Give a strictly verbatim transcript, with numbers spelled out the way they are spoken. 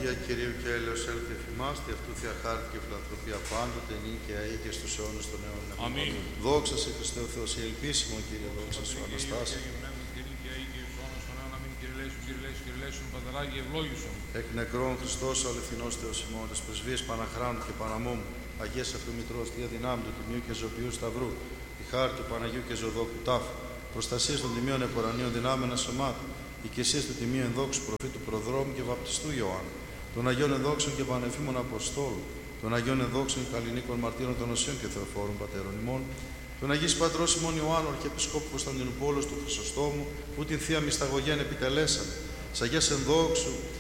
Σοφία Κυρίου και έλεος έλθει εφημάς, τη αυτού θεία χάρτη και φιλανθρωπία πάντοτε νίκαια ή και στους αιώνες των αιώνων. Αμήν. Δόξα σε Χριστέ ο Θεός, η ελπίσιμο Κύριε, δόξα σου Αναστάση. Εκ νεκρών Χριστός ο αληθινός Θεός ημών, της πρεσβείας Παναχράντου και Παναμόμου, Αγίας Αυτού Μητρός, Θεία Δυνάμει του Τιμίου και Ζωοποιού Σταυρού, τη χάρη του Παναγίου και Ζωδόκου Τάφου, προστασίας των τιμίων επορανίων δυνάμεων ασωμάτων, οικεσίας του Τιμίου Ενδόξου Προφήτου Προδρόμου και Βαπτιστού Ιωάννου, των Αγίων Ενδόξων και Πανεφήμων Αποστόλων, των Αγίων Ενδόξων και Καλλινίκων Μαρτύρων των Οσίων και Θεοφόρων Πατέρων ημών, τον Αγίης Πατρός ημών Ιωάννου, Αρχιεπισκόπου Κωνσταντινούπολος του Χρυσοστόμου, που την Θεία Μυσταγωγέν επιτελέσαμε, της Αγίας Ενδόξου